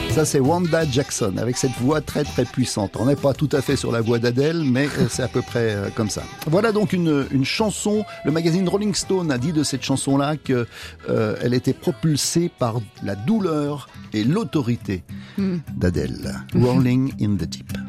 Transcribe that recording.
Ça, c'est Wanda Jackson, avec cette voix très très puissante. On n'est pas tout à fait sur la voix d'Adèle, mais c'est à peu près comme ça. Voilà donc une chanson. Le magazine Rolling Stone a dit de cette chanson-là qu'elle était propulsée par la douleur et l'autorité d'Adèle. Rolling in the Deep.